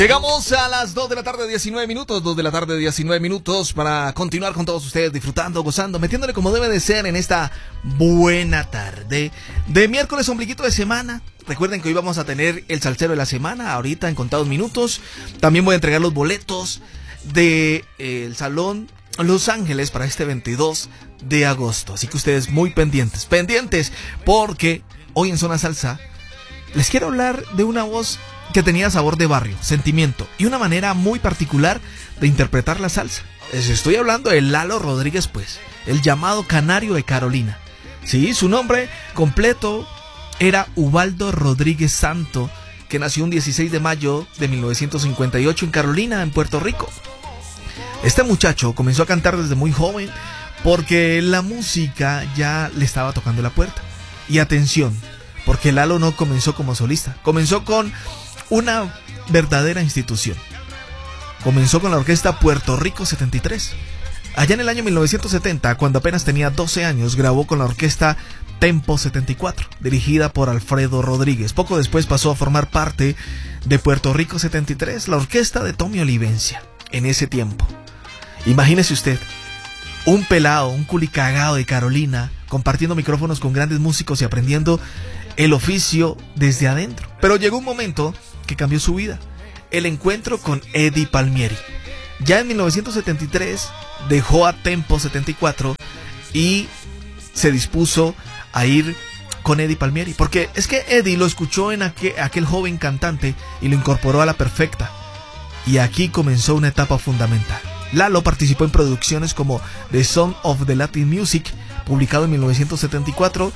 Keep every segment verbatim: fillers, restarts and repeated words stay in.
Llegamos a las dos de la tarde, diecinueve minutos, dos de la tarde, diecinueve minutos, para continuar con todos ustedes, disfrutando, gozando, metiéndole como debe de ser en esta buena tarde de miércoles, ombliguito de semana. Recuerden que hoy vamos a tener el salsero de la semana, ahorita en contados minutos. También voy a entregar los boletos del de, Salón Los Ángeles para este veintidós de agosto. Así que ustedes muy pendientes, pendientes, porque hoy en Zona Salsa les quiero hablar de una voz que tenía sabor de barrio, sentimiento y una manera muy particular de interpretar la salsa. Les estoy hablando de Lalo Rodríguez, pues, el llamado Canario de Carolina. Sí, su nombre completo era Ubaldo Rodríguez Santo, que nació un dieciséis de mayo de mil novecientos cincuenta y ocho en Carolina, en Puerto Rico. Este muchacho comenzó a cantar desde muy joven porque la música ya le estaba tocando la puerta. Y atención, porque Lalo no comenzó como solista, comenzó con una verdadera institución. Comenzó con la orquesta Puerto Rico setenta y tres. Allá en el año mil novecientos setenta, cuando apenas tenía doce años, grabó con la orquesta Tempo setenta y cuatro, dirigida por Alfredo Rodríguez. Poco después pasó a formar parte de Puerto Rico setenta y tres, la orquesta de Tommy Olivencia. En ese tiempo, imagínese usted, un pelado, un culicagado de Carolina, compartiendo micrófonos con grandes músicos y aprendiendo el oficio desde adentro. Pero llegó un momento que cambió su vida, el encuentro con Eddie Palmieri. Ya en mil novecientos setenta y tres dejó a Tempo setenta y cuatro y se dispuso a ir con Eddie Palmieri, porque es que Eddie lo escuchó en aquel, aquel joven cantante y lo incorporó a la perfecta. Y aquí comenzó una etapa fundamental. Lalo participó en producciones como The Sound of the Latin Music, publicado en mil novecientos setenta y cuatro,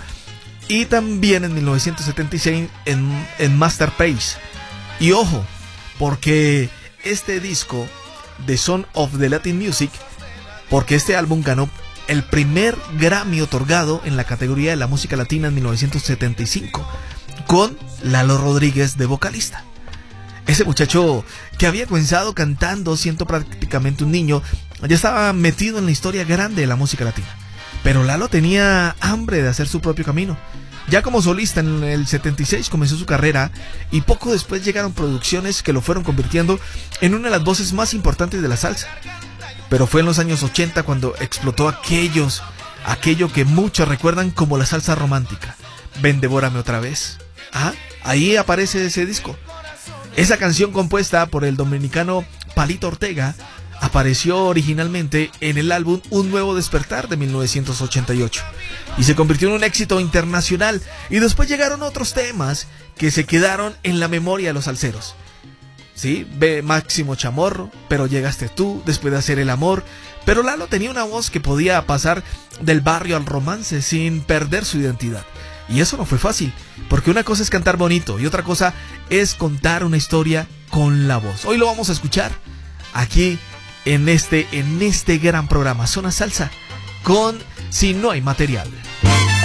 y también en mil novecientos setenta y seis en, en Masterpiece. Y ojo, porque este disco, The Sound of the Latin Music, porque este álbum ganó el primer Grammy otorgado en la categoría de la música latina en mil novecientos setenta y cinco, con Lalo Rodríguez de vocalista. Ese muchacho que había comenzado cantando siendo prácticamente un niño, ya estaba metido en la historia grande de la música latina. Pero Lalo tenía hambre de hacer su propio camino. Ya como solista en el setenta y seis comenzó su carrera y poco después llegaron producciones que lo fueron convirtiendo en una de las voces más importantes de la salsa. Pero fue en los años ochenta cuando explotó aquellos, aquello que muchos recuerdan como la salsa romántica. Ven, devórame otra vez. Ah, ahí aparece ese disco. Esa canción, compuesta por el dominicano Palito Ortega, apareció originalmente en el álbum Un Nuevo Despertar de mil novecientos ochenta y ocho y se convirtió en un éxito internacional. Y después llegaron otros temas que se quedaron en la memoria de los salseros. Sí, ve Máximo Chamorro, Pero Llegaste Tú, Después de Hacer el Amor. Pero Lalo tenía una voz que podía pasar del barrio al romance sin perder su identidad. Y eso no fue fácil, porque una cosa es cantar bonito y otra cosa es contar una historia con la voz. Hoy lo vamos a escuchar aquí en este, en este gran programa Zona Salsa con Si No Hay Material.